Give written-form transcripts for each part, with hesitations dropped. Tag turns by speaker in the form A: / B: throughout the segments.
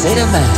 A: say to man,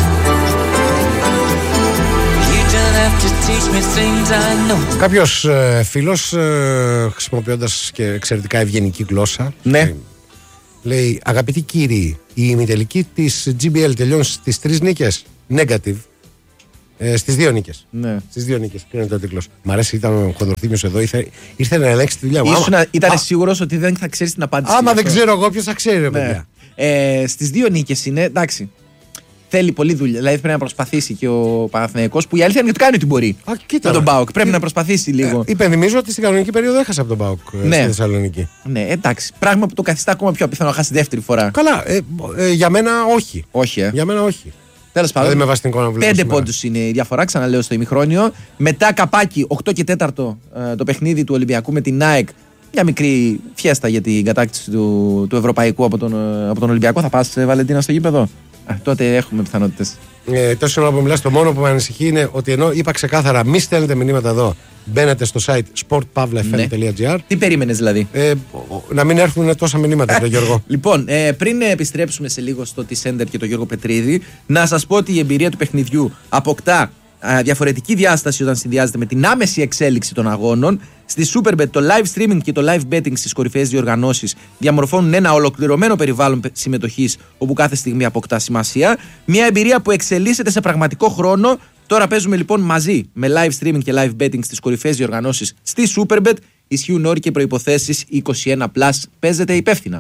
A: you don't have to teach me things I know.
B: Κάποιος φίλος, χρησιμοποιώντας και εξαιρετικά ευγενική γλώσσα,
C: Ναι.
B: λέει: αγαπητοί κύριοι, η ημιτελική της GBL τελειώνει στις 3 νίκες. Negative. Στις 2 νίκες.
C: Ναι.
B: Στις 2 νίκες. Κρίνεται ο τίτλος. Μ' αρέσει, ήταν ο Χονδροθύμιος εδώ. Ήρθε να ελέγξει τη δουλειά μου.
C: Ήταν σίγουρος ότι δεν θα ξέρεις την απάντηση.
B: Άμα δεν ξέρω εγώ, ποιος θα ξέρει, ρε παιδιά.
C: Στις 2 νίκες είναι, εντάξει. Θέλει πολλή δουλειά. Δηλαδή πρέπει να προσπαθήσει και ο Παναθηναϊκός, που η αλήθεια είναι ότι κάνει ό,τι μπορεί.
B: Κοίτα,
C: με τον ΠΑΟΚ. Πρέπει να προσπαθήσει λίγο.
B: Υπενθυμίζω ότι στην κανονική περίοδο έχασε από τον ΠΑΟΚ στη Θεσσαλονίκη.
C: Ναι, εντάξει. Πράγμα που το καθιστά ακόμα πιο απίθανο να χάσει δεύτερη φορά.
B: Καλά. Για μένα όχι.
C: Όχι,
B: Για μένα όχι.
C: Τέλος πάντων.
B: Δηλαδή με βάση την εικόνα που βλέπω
C: 5
B: σήμερα.
C: πόντους είναι η διαφορά, ξαναλέω, στο ημιχρόνιο. Μετά καπάκι 8 και 4 το παιχνίδι του Ολυμπιακού με την ΑΕΚ. Μια μικρή φιέστα για την κατάκτηση του Ευρωπαϊκού από τον Ολυμπιακό. Θα πας, Βαλεντίνα, στο γήπεδο? Τότε έχουμε πιθανότητες.
B: Τόσο ώρα που μιλάς, το μόνο που με ανησυχεί είναι ότι ενώ είπα ξεκάθαρα μη στέλνετε μηνύματα εδώ, μπαίνετε στο site sportpavlafm.gr.
C: Τι περίμενες δηλαδή?
B: Να μην έρθουν τόσα μηνύματα, τον Γιώργο.
C: Λοιπόν, πριν επιστρέψουμε σε λίγο στο T-Center και τον Γιώργο Πετρίδη, να σας πω ότι η εμπειρία του παιχνιδιού αποκτά διαφορετική διάσταση όταν συνδυάζεται με την άμεση εξέλιξη των αγώνων. Στη Superbet το live streaming και το live betting στις κορυφαίες διοργανώσεις διαμορφώνουν ένα ολοκληρωμένο περιβάλλον συμμετοχής όπου κάθε στιγμή αποκτά σημασία. Μια εμπειρία που εξελίσσεται σε πραγματικό χρόνο. Τώρα παίζουμε λοιπόν μαζί με live streaming και live betting στις κορυφαίες διοργανώσεις στη Superbet. Ισχύουν όροι και προϋποθέσεις 21+. Παίζετε υπεύθυνα.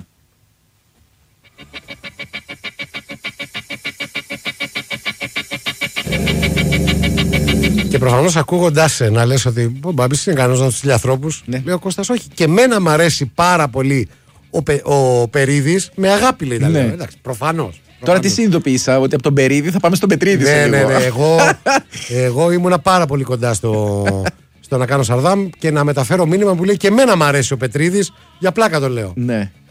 B: Και προφανώς ακούγοντάς να λες ότι ο Μπάμπης είναι ικανός να τους στείλει ανθρώπους.
C: Ναι.
B: Λέει ο Κώστας, όχι. Και εμένα μ' αρέσει πάρα πολύ ο Περίδης. Με αγάπη λέει τα
C: Ναι.
B: λέω. Εντάξει, προφανώς.
C: Τώρα τι συνειδητοποίησα, ότι από τον Περίδη θα πάμε στον Πετρίδη.
B: Ναι. Εγώ ήμουνα πάρα πολύ κοντά στο να κάνω Σαρδάμ και να μεταφέρω μήνυμα που λέει και εμένα μ' αρέσει ο Πετρίδης. Για πλάκα το λέω.
C: Ναι.